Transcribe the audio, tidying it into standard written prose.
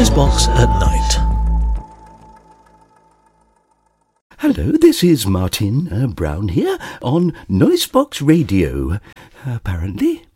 Noisebox at Night. Hello, this is Martin Brown here on Noisebox Radio. Apparently.